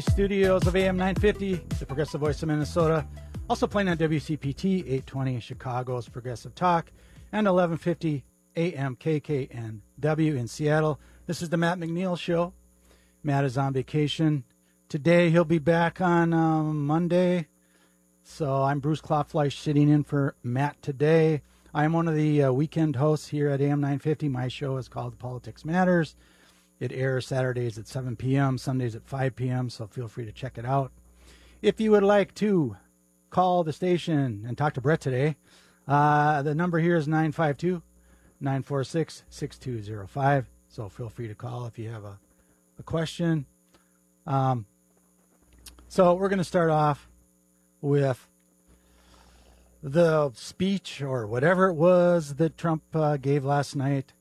Studios of AM 950, the Progressive Voice of Minnesota. Also playing on WCPT 820 Chicago's Progressive Talk and 1150 AM KKNW in Seattle. This is the Matt McNeil Show. Matt is on vacation. Today he'll be back on Monday. So I'm Bruce Klopfleisch sitting in for Matt today. I'm one of the weekend hosts here at AM 950. My show is called Politics Matters. It airs Saturdays at 7 p.m., Sundays at 5 p.m., so feel free to check it out. If you would like to call the station and talk to Brett today, the number here is 952-946-6205, so feel free to call if you have a question. So we're going to start off with the speech or whatever it was that Trump gave last night.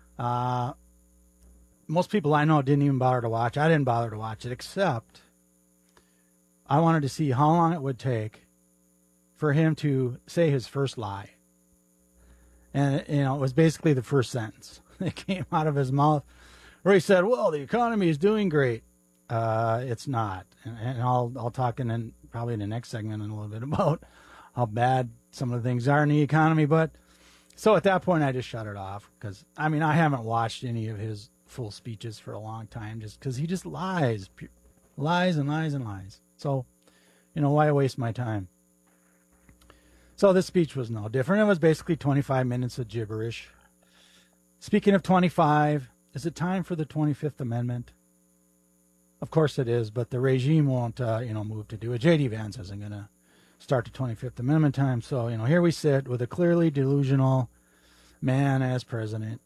Most people I know didn't even bother to watch. I didn't bother to watch it, except I wanted to see how long it would take for him to say his first lie. And, it was basically the first sentence that came out of his mouth where he said, well, the economy is doing great. It's not. And I'll talk probably in the next segment in a little bit about how bad some of the things are in the economy. But so at that point, I just shut it off because, I haven't watched any of his full speeches for a long time just because he just lies and lies and lies. So, why waste my time? So this speech was no different. It was basically 25 minutes of gibberish. Speaking of 25, is it time for the 25th Amendment? Of course it is, but the regime won't, move to do it. J.D. Vance isn't going to start the 25th Amendment time. So, here we sit with a clearly delusional man as president.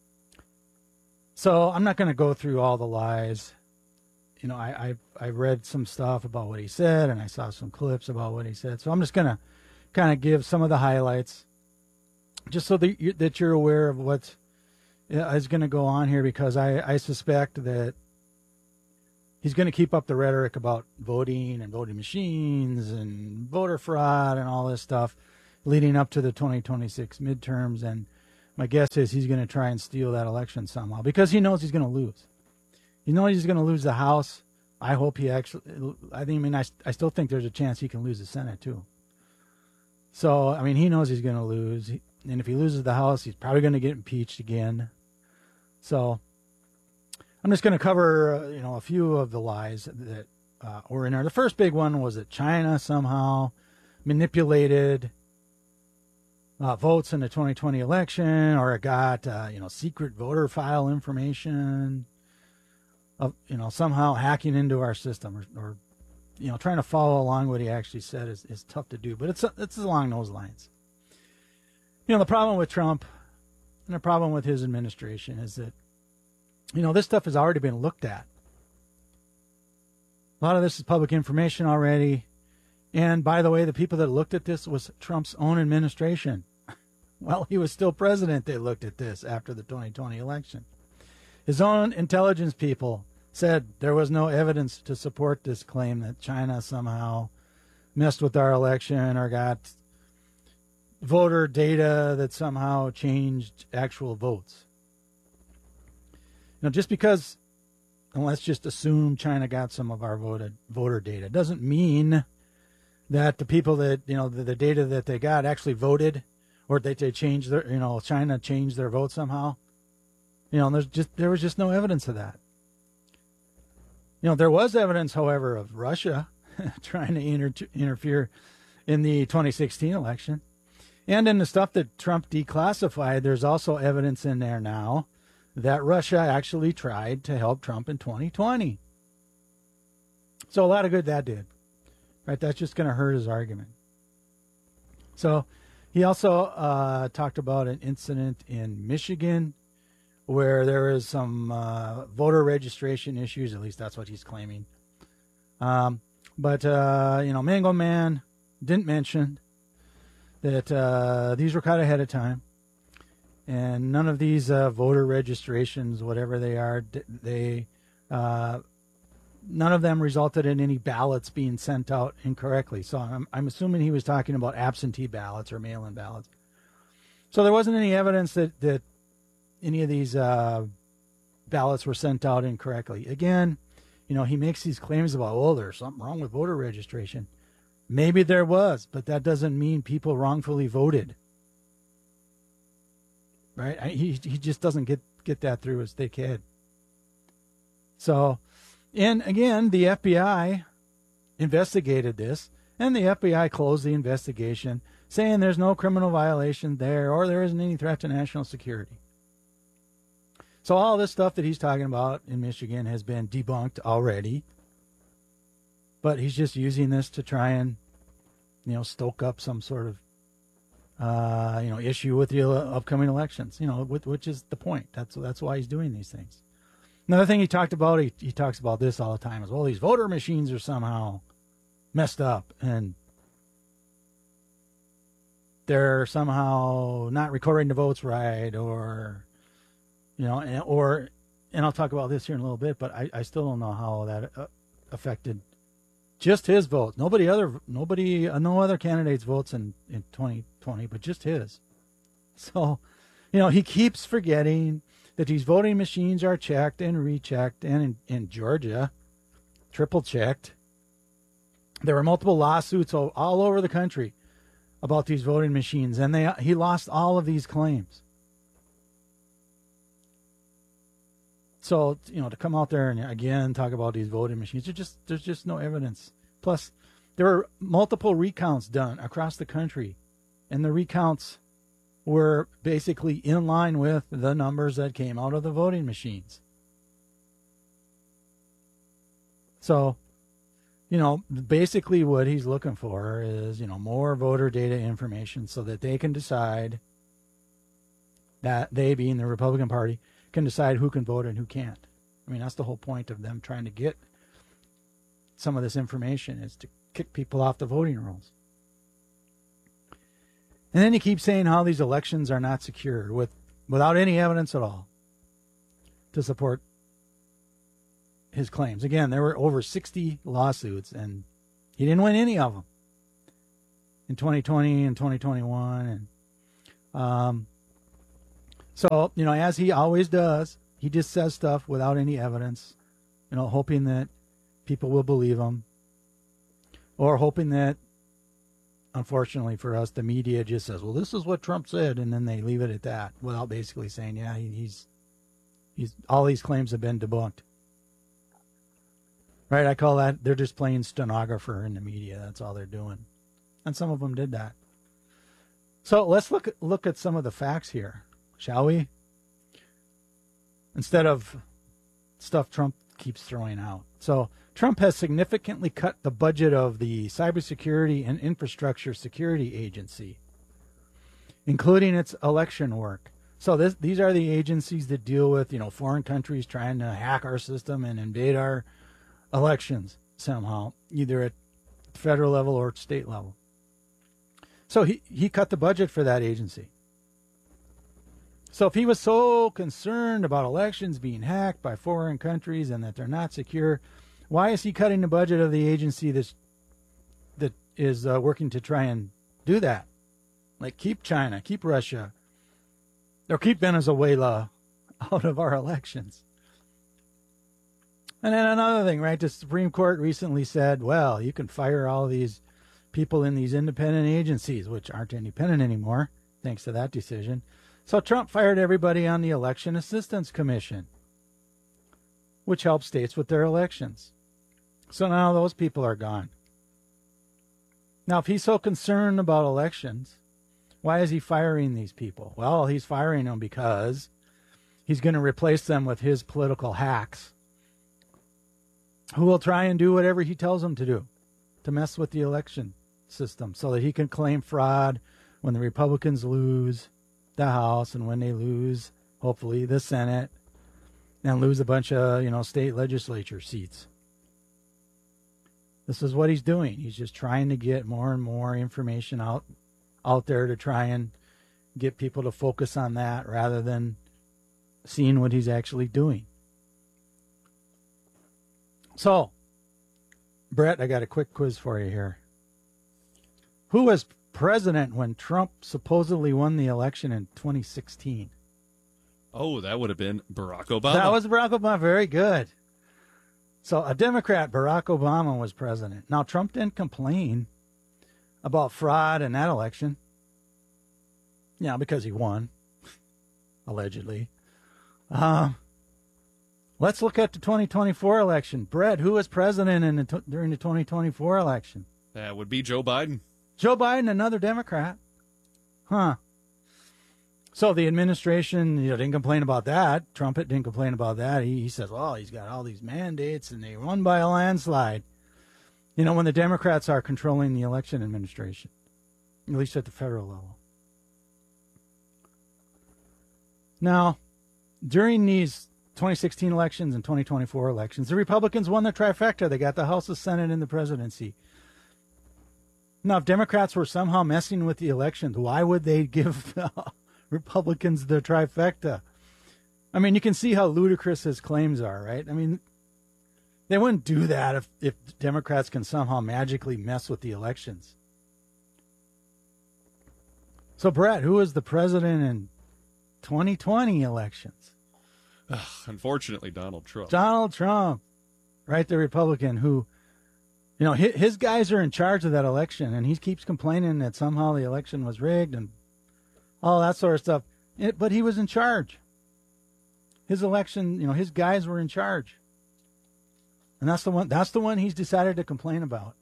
So I'm not going to go through all the lies. I read some stuff about what he said, and I saw some clips about what he said. So I'm just going to kind of give some of the highlights, just so that you're aware of what is going to go on here, because I suspect that he's going to keep up the rhetoric about voting and voting machines and voter fraud and all this stuff leading up to the 2026 midterms. And my guess is he's going to try and steal that election somehow because he knows he's going to lose. He knows he's going to lose the House. I hope he actually, I still think there's a chance he can lose the Senate too. So, he knows he's going to lose. And if he loses the House, he's probably going to get impeached again. So I'm just going to cover, a few of the lies that were in there. The first big one was that China somehow manipulated votes in the 2020 election, or it got, secret voter file information, of, somehow hacking into our system, or trying to follow along what he actually said is tough to do, but it's along those lines. The problem with Trump and the problem with his administration is that, this stuff has already been looked at. A lot of this is public information already. And by the way, the people that looked at this was Trump's own administration. Well, he was still president. They looked at this after the 2020 election. His own intelligence people said there was no evidence to support this claim that China somehow messed with our election or got voter data that somehow changed actual votes. Just because, and let's just assume China got some of our voter data, doesn't mean that the people that, the data that they got actually voted, or that they changed their, China changed their vote somehow. There was just no evidence of that. There was evidence, however, of Russia trying to interfere in the 2016 election. And in the stuff that Trump declassified, there's also evidence in there now that Russia actually tried to help Trump in 2020. So a lot of good that did. Right? That's just going to hurt his argument. So he also talked about an incident in Michigan where there is some voter registration issues. At least that's what he's claiming. But Mango Man didn't mention that these were cut ahead of time. And none of these voter registrations, whatever they are, none of them resulted in any ballots being sent out incorrectly. So I'm assuming he was talking about absentee ballots or mail-in ballots. So there wasn't any evidence that any of these ballots were sent out incorrectly. Again, he makes these claims about, oh, there's something wrong with voter registration. Maybe there was, but that doesn't mean people wrongfully voted. Right? He just doesn't get that through his thick head. So, and again, the FBI investigated this, and the FBI closed the investigation, saying there's no criminal violation there, or there isn't any threat to national security. So all this stuff that he's talking about in Michigan has been debunked already, but he's just using this to try and, stoke up some sort of, issue with the upcoming elections, which is the point. That's why he's doing these things. Another thing he talked about, he talks about this all the time, is, well, these voter machines are somehow messed up, and they're somehow not recording the votes right, or, and I'll talk about this here in a little bit, but I still don't know how that affected just his vote. No other candidates' votes in 2020, but just his. So, he keeps forgetting that these voting machines are checked and rechecked, and in Georgia, triple checked. There were multiple lawsuits all over the country about these voting machines, and he lost all of these claims. So, to come out there and again talk about these voting machines, there's just no evidence. Plus, there were multiple recounts done across the country, and the recounts were basically in line with the numbers that came out of the voting machines. So, basically what he's looking for is, more voter data information so that they can decide, that they, being the Republican Party, can decide who can vote and who can't. I mean, that's the whole point of them trying to get some of this information, is to kick people off the voting rolls. And then he keeps saying how these elections are not secure without any evidence at all to support his claims. Again, there were over 60 lawsuits, and he didn't win any of them in 2020 and 2021. And so, as he always does, he just says stuff without any evidence, hoping that people will believe him, or hoping that, unfortunately for us, the media just says, well, this is what Trump said, and then they leave it at that without basically saying, yeah, he's all these claims have been debunked. Right? I call that, they're just playing stenographer in the media. That's all they're doing. And some of them did that. So let's look at some of the facts here, shall we? Instead of stuff Trump keeps throwing out. So Trump has significantly cut the budget of the Cybersecurity and Infrastructure Security Agency, including its election work. So these are the agencies that deal with, foreign countries trying to hack our system and invade our elections somehow, either at federal level or state level. So he cut the budget for that agency. So if he was so concerned about elections being hacked by foreign countries and that they're not secure, why is he cutting the budget of the agency that is working to try and do that? Like, keep China, keep Russia, or keep Venezuela out of our elections. And then another thing, right? The Supreme Court recently said, well, you can fire all these people in these independent agencies, which aren't independent anymore, thanks to that decision. So Trump fired everybody on the Election Assistance Commission, which helps states with their elections. So now those people are gone. Now, if he's so concerned about elections, why is he firing these people? Well, he's firing them because he's going to replace them with his political hacks, who will try and do whatever he tells them to do to mess with the election system so that he can claim fraud when the Republicans lose the House and when they lose, hopefully, the Senate, and lose a bunch of, state legislature seats. This is what he's doing. He's just trying to get more and more information out there to try and get people to focus on that rather than seeing what he's actually doing. So, Brett, I got a quick quiz for you here. Who was president when Trump supposedly won the election in So a Democrat, Barack Obama, was president. Now, Trump didn't complain about fraud in that election. Yeah, because he won, allegedly. Let's look at the 2024 election. Brett, who was president during the 2024 election? That would be Joe Biden. Joe Biden, another Democrat. Huh. So the administration, didn't complain about that. Trump didn't complain about that. He says, well, he's got all these mandates and they won by a landslide. When the Democrats are controlling the election administration, at least at the federal level. Now, during these 2016 elections and 2024 elections, the Republicans won the trifecta. They got the House, the Senate, and the presidency. Now, if Democrats were somehow messing with the elections, why would they give the Republicans the trifecta? I mean, you can see how ludicrous his claims are, right? I mean, they wouldn't do that if Democrats can somehow magically mess with the elections. So, Brett, who was the president in 2020 elections? Unfortunately, Donald Trump. Donald Trump, right? The Republican who, his guys are in charge of that election, and he keeps complaining that somehow the election was rigged and all that sort of stuff. But he was in charge. His election, his guys were in charge. And that's the one he's decided to complain about.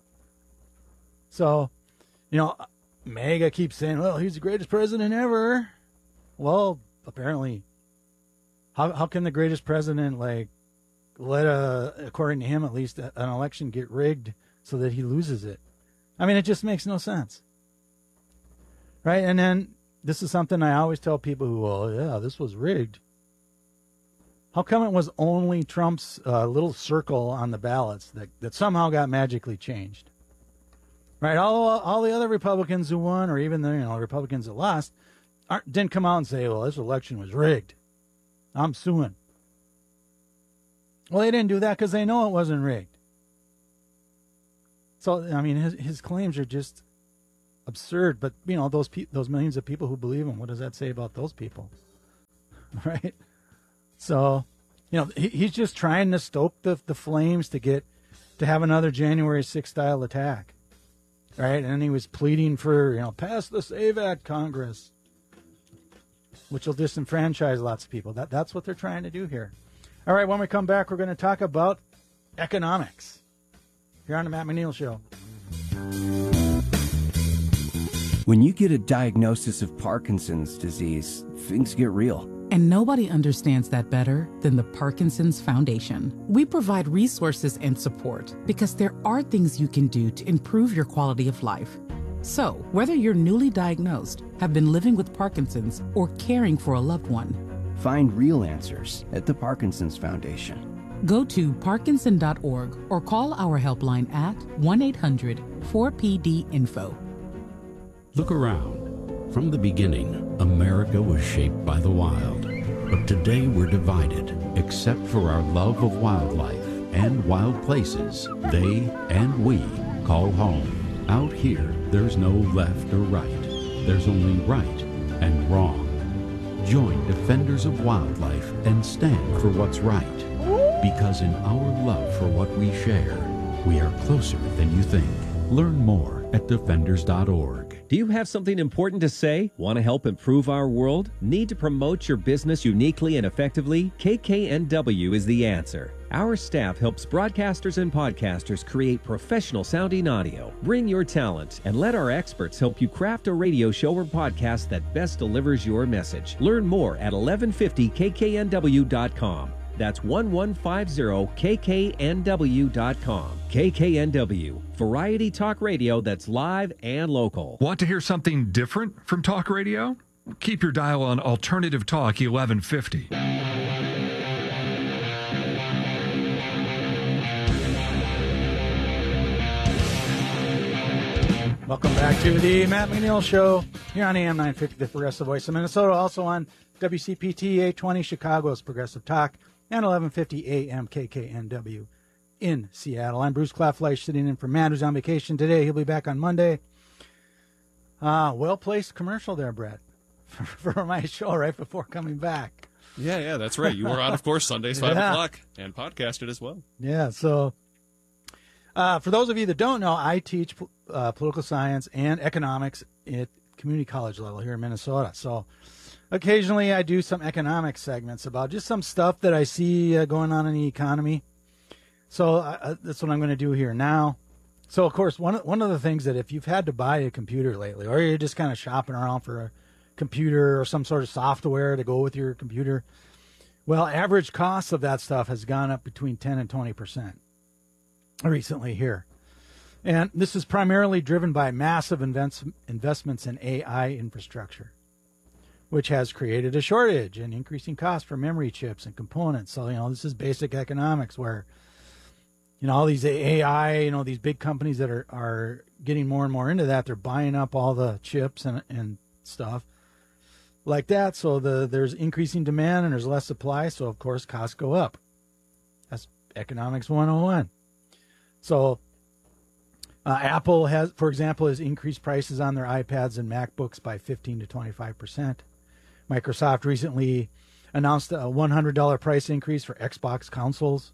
So, MAGA keeps saying, well, he's the greatest president ever. Well, apparently, how can the greatest president, let according to him at least, an election get rigged so that he loses it? I mean, it just makes no sense. Right? And then this is something I always tell people who, this was rigged. How come it was only Trump's little circle on the ballots that somehow got magically changed? Right? All the other Republicans who won, or even the Republicans that lost, didn't come out and say, well, this election was rigged. I'm suing. Well, they didn't do that because they know it wasn't rigged. So, I mean, his claims are just absurd. But, those millions of people who believe him, what does that say about those people? Right? So, he's just trying to stoke the flames to have another January 6th style attack. Right? And he was pleading for, pass the SAVE Act, Congress, which will disenfranchise lots of people. That's what they're trying to do here. All right, when we come back, we're going to talk about economics here on the Matt McNeil Show. When you get a diagnosis of Parkinson's disease, things get real. And nobody understands that better than the Parkinson's Foundation. We provide resources and support because there are things you can do to improve your quality of life. So, whether you're newly diagnosed, have been living with Parkinson's, or caring for a loved one, find real answers at the Parkinson's Foundation. Go to parkinson.org or call our helpline at 1-800-4PD-INFO. Look around. From the beginning, America was shaped by the wild. But today we're divided, except for our love of wildlife and wild places they and we call home. Out here, there's no left or right. There's only right and wrong. Join Defenders of Wildlife and stand for what's right. Because in our love for what we share, we are closer than you think. Learn more at defenders.org. Do you have something important to say? Want to help improve our world? Need to promote your business uniquely and effectively? KKNW is the answer. Our staff helps broadcasters and podcasters create professional sounding audio. Bring your talent and let our experts help you craft a radio show or podcast that best delivers your message. Learn more at 1150kknw.com. That's 1150kknw.com. KKNW, variety talk radio that's live and local. Want to hear something different from talk radio? Keep your dial on Alternative Talk 1150. Welcome back to the Matt McNeil Show here on AM 950, the Progressive Voice of Minnesota. Also on WCPT 820 Chicago's Progressive Talk and 1150 AM KKNW in Seattle. I'm Bruce Klaffleisch, sitting in for Matt, who's on vacation today. He'll be back on Monday. Well-placed commercial there, Brett, for my show right before coming back. Yeah, that's right. You were on, of course, Sundays, 5 o'clock, and podcasted as well. Yeah, so for those of you that don't know, I teach political science and economics at community college level here in Minnesota. So occasionally I do some economic segments about just some stuff that I see going on in the economy. So that's what I'm going to do here now. So, of course, one of the things that if you've had to buy a computer lately, or you're just kind of shopping around for a computer or some sort of software to go with your computer, well, average cost of that stuff has gone up between 10 and 20% recently here. And this is primarily driven by massive investments in AI infrastructure, which has created a shortage and increasing costs for memory chips and components. So, this is basic economics where all these AI, these big companies that are getting more and more into that, they're buying up all the chips and stuff like that. So there's increasing demand and there's less supply. So, of course, costs go up. That's economics 101. So Apple has, for example, has increased prices on their iPads and MacBooks by 15 to 25%. Microsoft recently announced a $100 price increase for Xbox consoles.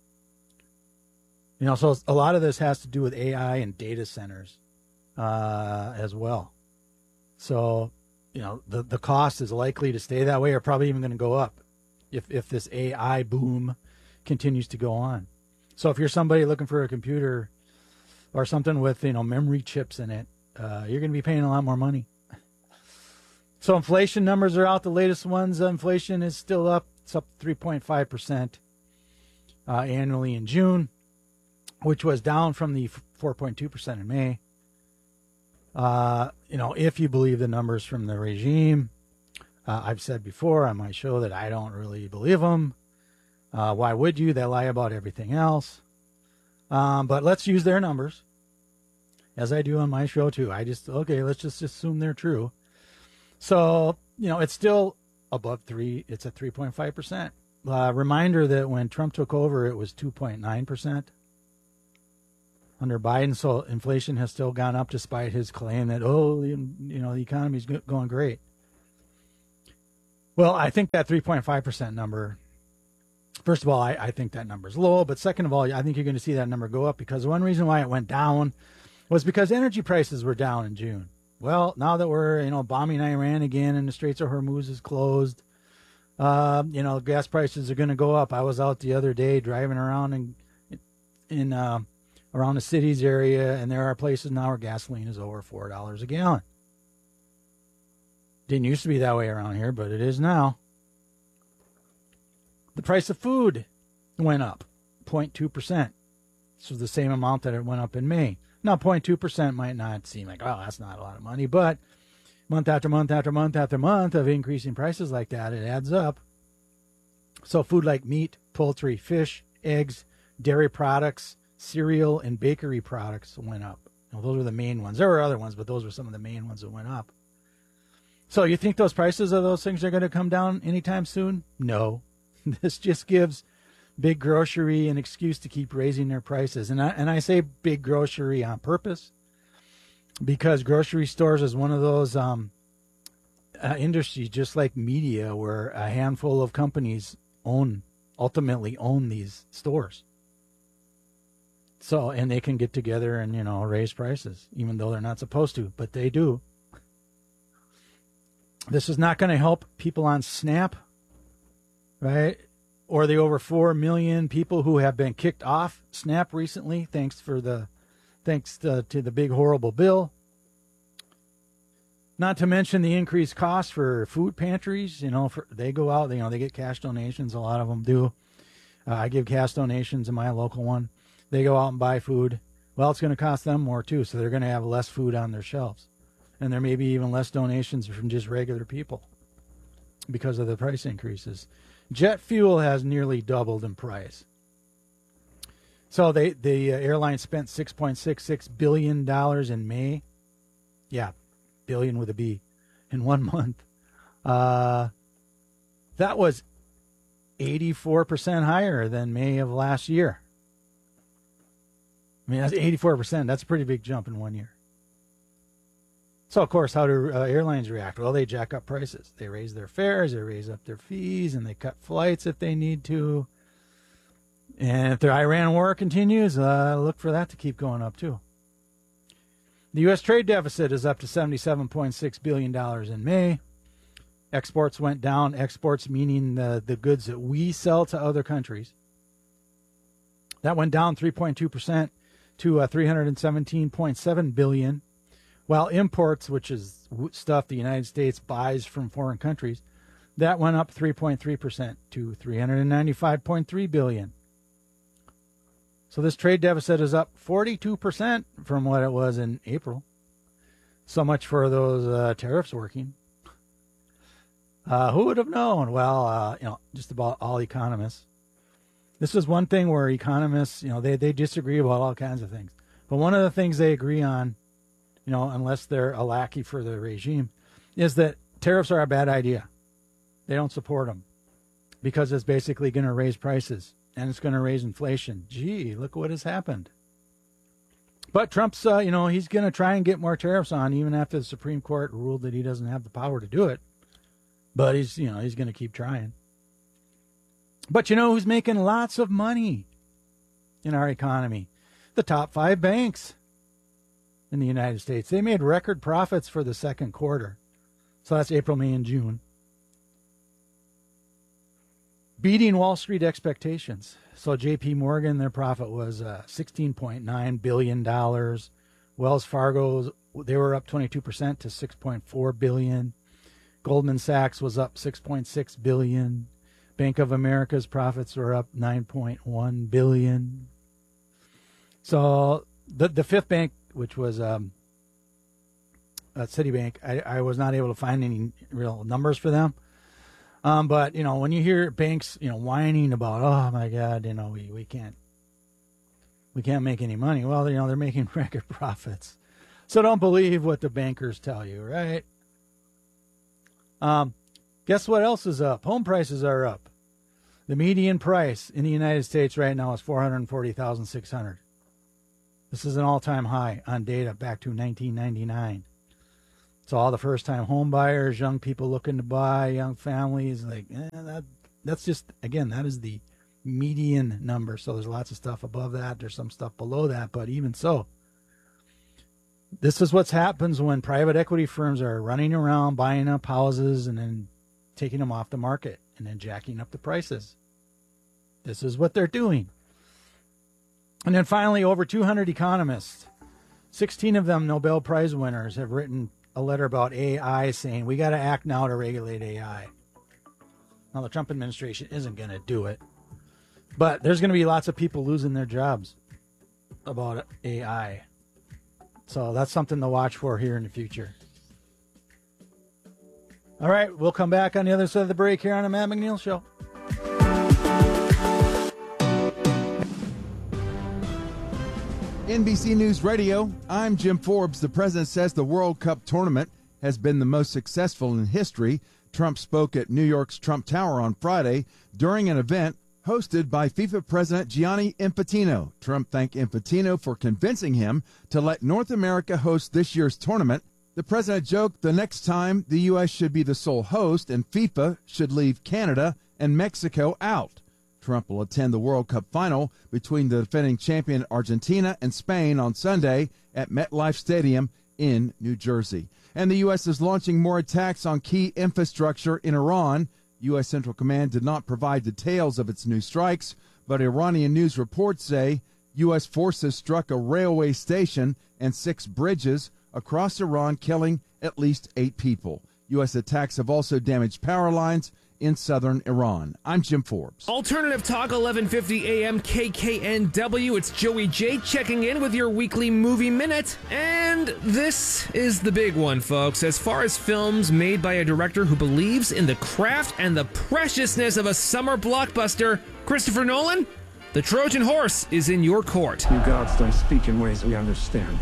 So a lot of this has to do with AI and data centers as well. So, the cost is likely to stay that way or probably even going to go up if this AI boom continues to go on. So if you're somebody looking for a computer or something with, memory chips in it, you're going to be paying a lot more money. So inflation numbers are out, the latest ones. Inflation is still up. It's up 3.5% annually in June, which was down from the 4.2% in May. If you believe the numbers from the regime, I've said before on my show that I don't really believe them. Why would you? They lie about everything else. But let's use their numbers, as I do on my show too. Let's just assume they're true. So, it's still above 3. It's at 3.5%. Reminder that when Trump took over, it was 2.9%. Under Biden, so inflation has still gone up despite his claim that, the economy's going great. Well, I think that 3.5% number, first of all, I think that number is low, but second of all, I think you're going to see that number go up because one reason why it went down was because energy prices were down in June. Well, now that we're, bombing Iran again and the Straits of Hormuz is closed, gas prices are going to go up. I was out the other day driving around in around the cities area, and there are places now where gasoline is over $4 a gallon. Didn't used to be that way around here, but it is now. The price of food went up 0.2%. This was the same amount that it went up in May. Now, 0.2% might not seem like, that's not a lot of money, but month after month after month after month of increasing prices like that, it adds up. So food like meat, poultry, fish, eggs, dairy products, cereal, and bakery products went up. Those were the main ones. There were other ones, but those were some of the main ones that went up. So you think those prices of those things are going to come down anytime soon? No. This just gives big grocery an excuse to keep raising their prices. And I say big grocery on purpose because grocery stores is one of those industries, just like media, where a handful of companies ultimately own these stores. So, and they can get together and, raise prices, even though they're not supposed to, but they do. This is not going to help people on SNAP, right? Or the over 4 million people who have been kicked off SNAP recently, thanks to the big horrible bill. Not to mention the increased cost for food pantries. They go out, they get cash donations. A lot of them do. I give cash donations in my local one. They go out and buy food. Well, it's going to cost them more too, so they're going to have less food on their shelves. And there may be even less donations from just regular people because of the price increases. Jet fuel has nearly doubled in price. So the airline spent $6.66 billion in May. Yeah, billion with a B, in 1 month. That was 84% higher than May of last year. I mean, that's 84%. That's a pretty big jump in 1 year. So, of course, how do airlines react? Well, they jack up prices. They raise their fares, they raise up their fees, and they cut flights if they need to. And if the Iran war continues, look for that to keep going up, too. The U.S. trade deficit is up to $77.6 billion in May. Exports went down. Exports meaning the goods that we sell to other countries. That went down 3.2% to $317.7 billion. While imports, which is stuff the United States buys from foreign countries, that went up 3.3% to $395.3 billion. So this trade deficit is up 42% from what it was in April. So much for those tariffs working. Who would have known? Well, just about all economists. This is one thing where economists, they disagree about all kinds of things. But one of the things they agree on, unless they're a lackey for the regime, is that tariffs are a bad idea. They don't support them because it's basically going to raise prices and it's going to raise inflation. Gee, look what has happened. But Trump's, he's going to try and get more tariffs on even after the Supreme Court ruled that he doesn't have the power to do it. But he's going to keep trying. But who's making lots of money in our economy? The top 5 banks in the United States. They made record profits for the second quarter. So that's April, May, and June. Beating Wall Street expectations. So JP Morgan, their profit was $16.9 billion. Wells Fargo, they were up 22% to $6.4 billion. Goldman Sachs was up $6.6 billion. Bank of America's profits were up $9.1 billion. So the fifth bank, which was Citibank, I was not able to find any real numbers for them. But, when you hear banks, whining about, oh, my God, we can't make any money. Well, they're making record profits. So don't believe what the bankers tell you, right? Guess what else is up? Home prices are up. The median price in the United States right now is $440,600. This is an all-time high on data back to 1999. So all the first-time home buyers, young people looking to buy, young families, that's just, again, that is the median number. So there's lots of stuff above that. There's some stuff below that. But even so, this is what happens when private equity firms are running around buying up houses and then taking them off the market and then jacking up the prices. This is what they're doing. And then finally, over 200 economists, 16 of them Nobel Prize winners, have written a letter about AI saying we got to act now to regulate AI. Now, the Trump administration isn't going to do it, but there's going to be lots of people losing their jobs about AI. So that's something to watch for here in the future. All right, we'll come back on the other side of the break here on the Matt McNeil Show. NBC News Radio, I'm Jim Forbes. The president says the World Cup tournament has been the most successful in history. Trump spoke at New York's Trump Tower on Friday during an event hosted by FIFA President Gianni Infantino. Trump thanked Infantino for convincing him to let North America host this year's tournament. The president joked the next time the U.S. should be the sole host and FIFA should leave Canada and Mexico out. Trump will attend the World Cup final between the defending champion Argentina and Spain on Sunday at MetLife Stadium in New Jersey. And the U.S. is launching more attacks on key infrastructure in Iran. U.S. Central Command did not provide details of its new strikes, but Iranian news reports say U.S. forces struck a railway station and 6 bridges across Iran, killing at least 8 people. U.S. attacks have also damaged power lines in southern Iran. I'm Jim Forbes. Alternative Talk, 1150 AM KKNW. It's Joey J checking in with your weekly movie minute. And this is the big one, folks. As far as films made by a director who believes in the craft and the preciousness of a summer blockbuster, Christopher Nolan, the Trojan Horse is in your court. You gods don't speak in ways we understand.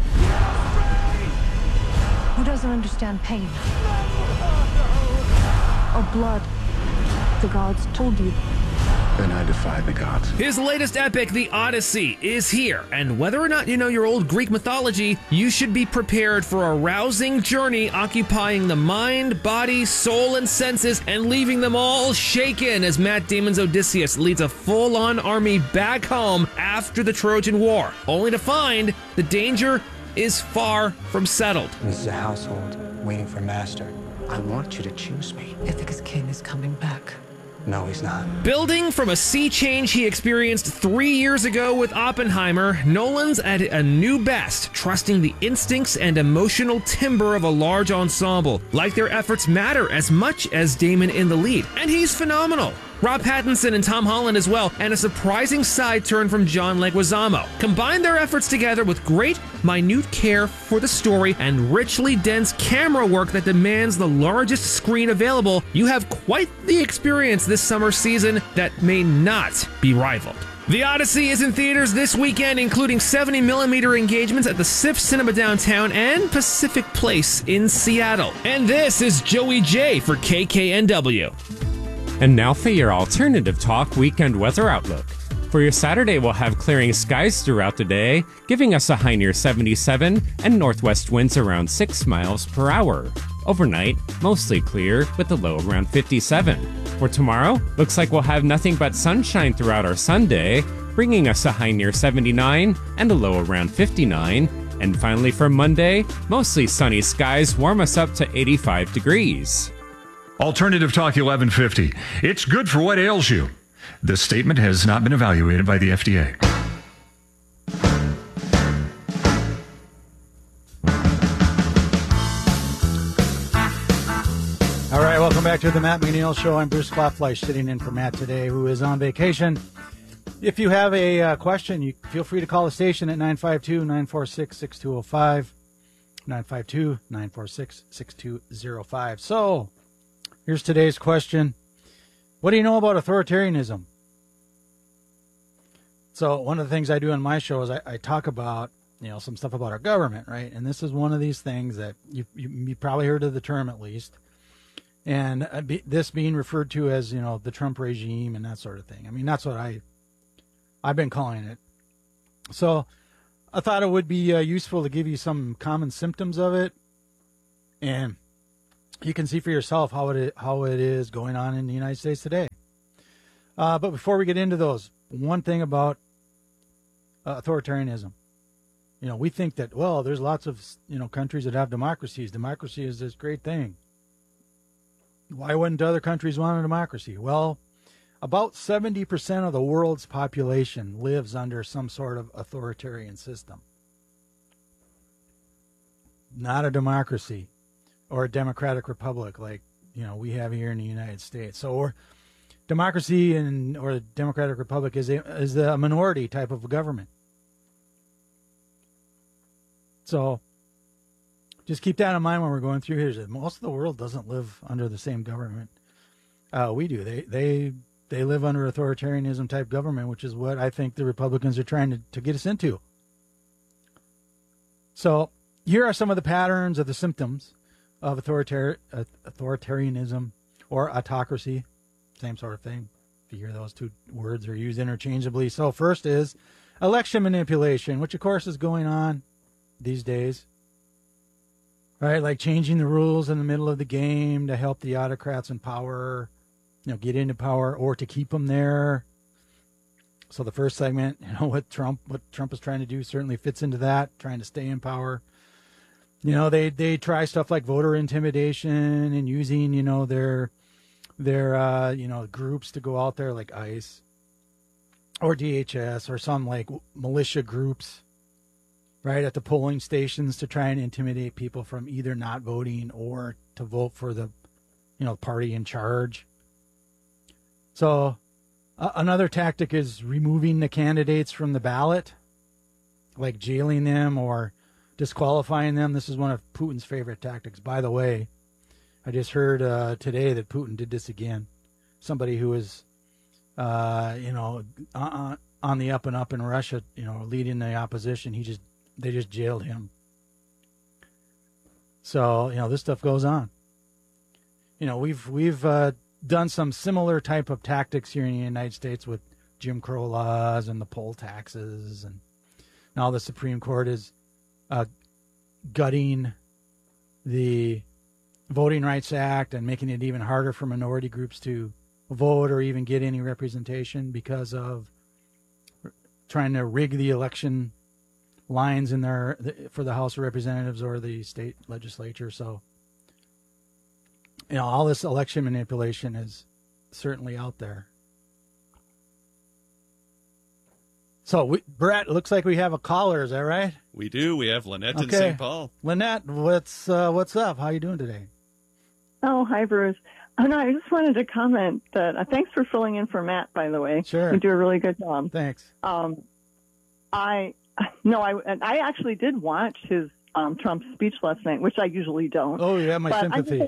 Who doesn't understand pain? Or blood? The gods told you. Then I defied the gods. His latest epic, The Odyssey, is here, and whether or not you know your old Greek mythology, you should be prepared for a rousing journey occupying the mind, body, soul, and senses, and leaving them all shaken as Matt Damon's Odysseus leads a full-on army back home after the Trojan War, only to find the danger is far from settled. This is a household waiting for master. I want you to choose me. Ithaca's king is coming back. No, he's not. Building from a sea change he experienced 3 years ago with Oppenheimer, Nolan's at a new best, trusting the instincts and emotional timbre of a large ensemble. Like their efforts matter as much as Damon in the lead, and he's phenomenal. Rob Pattinson and Tom Holland as well, and a surprising side turn from John Leguizamo. Combine their efforts together with great, minute care for the story and richly dense camera work that demands the largest screen available, you have quite the experience this summer season that may not be rivaled. The Odyssey is in theaters this weekend, including 70mm engagements at the SIFF Cinema downtown and Pacific Place in Seattle. And this is Joey J for KKNW. And now for your alternative talk weekend weather outlook. For your Saturday, we'll have clearing skies throughout the day, giving us a high near 77 and northwest winds around 6 miles per hour. Overnight, mostly clear with a low around 57. For tomorrow, looks like we'll have nothing but sunshine throughout our Sunday, bringing us a high near 79 and a low around 59. And finally for Monday, mostly sunny skies warm us up to 85 degrees. Alternative Talk 1150. It's good for what ails you. This statement has not been evaluated by the FDA. All right, welcome back to the Matt McNeil Show. I'm Bruce Klopfleisch, sitting in for Matt today, who is on vacation. If you have a question, you feel free to call the station at 952-946-6205, 952-946-6205. So, here's today's question. What do you know about authoritarianism? So one of the things I do on my show is I talk about, some stuff about our government, right? And this is one of these things that you probably heard of the term at least. And this being referred to as, the Trump regime and that sort of thing. I mean, that's what I've been calling it. So I thought it would be useful to give you some common symptoms of it. And you can see for yourself how it is going on in the United States today. But before we get into those, one thing about authoritarianism, we think that, well, there's lots of, countries that have democracies. Democracy is this great thing. Why wouldn't other countries want a democracy? Well, about 70% of the world's population lives under some sort of authoritarian system. Not a democracy or a democratic republic like, we have here in the United States. So, democracy or the democratic republic is a minority type of government. So just keep that in mind when we're going through here. Most of the world doesn't live under the same government we do. They live under authoritarianism type government, which is what I think the Republicans are trying to get us into. So here are some of the patterns of the symptoms of authoritarianism or autocracy. Same sort of thing. If you hear those two words are used interchangeably. So first is election manipulation, which of course is going on these days. Right, like changing the rules in the middle of the game to help the autocrats in power, get into power or to keep them there. So the first segment, what Trump is trying to do certainly fits into that, trying to stay in power. They try stuff like voter intimidation and using, their groups to go out there like ICE or DHS or some like militia groups, right, at the polling stations to try and intimidate people from either not voting or to vote for the, party in charge. So another tactic is removing the candidates from the ballot, like jailing them or disqualifying them. This is one of Putin's favorite tactics. By the way, I just heard today that Putin did this again. Somebody who is, on the up and up in Russia, leading the opposition, they just jailed him. So, this stuff goes on. We've done some similar type of tactics here in the United States with Jim Crow laws and the poll taxes, and now the Supreme Court is gutting the Voting Rights Act and making it even harder for minority groups to vote or even get any representation because of trying to rig the election lines in there for the House of Representatives or the state legislature. So, all this election manipulation is certainly out there. So, Brett, looks like we have a caller. Is that right? We do. We have Lynette in St. Paul. Lynette, what's up? How you doing today? Oh, hi, Bruce. Oh, no, I just wanted to comment that thanks for filling in for Matt, by the way. Sure. You do a really good job. Thanks. I actually did watch his Trump speech last night, which I usually don't. Oh, yeah, my sympathy.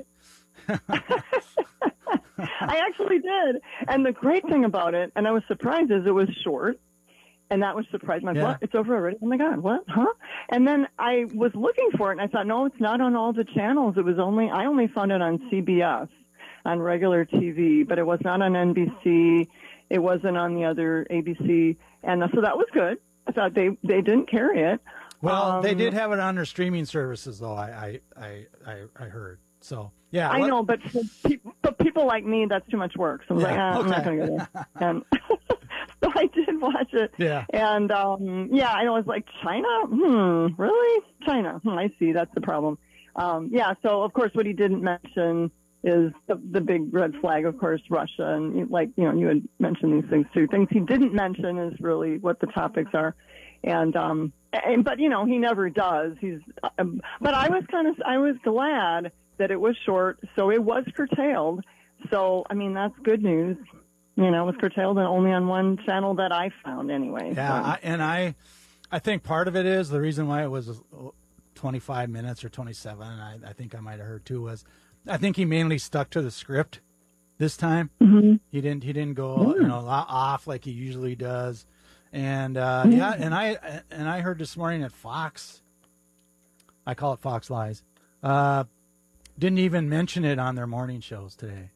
I actually did. And the great thing about it, and I was surprised, is it was short. And that was surprising. I'm like, what? It's over already? Oh, my God, what? Huh? And then I was looking for it, and I thought, no, it's not on all the channels. I only found it on CBS, on regular TV, but it was not on NBC. It wasn't on the other ABC. And so that was good. I thought they didn't carry it. Well, they did have it on their streaming services, though, I heard. So, yeah. I know, but for people like me, that's too much work. So I was like, I'm not going to go there. And so I did watch it. Yeah. And, I was like, China? Really? China? I see. That's the problem. So, of course, what he didn't mention is the big red flag, of course, Russia. And, you had mentioned these things, too. Things he didn't mention is really what the topics are. But, he never does. But I was glad that it was short, so it was curtailed. So, that's good news. It was curtailed and only on one channel that I found anyway. Yeah, so. I think part of it is the reason why it was 25 minutes or 27, I think I might have heard too, was I think he mainly stuck to the script this time. Mm-hmm. He didn't go off like he usually does. And and I heard this morning that Fox, I call it Fox Lies, didn't even mention it on their morning shows today.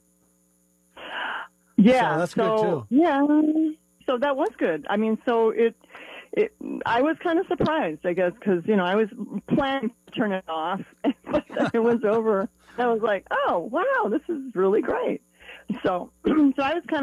Yeah, so that's good too. Yeah, so that was good. I was kind of surprised, I guess, because I was planning to turn it off, but then it was over. I was like, oh wow, this is really great. So I was kind of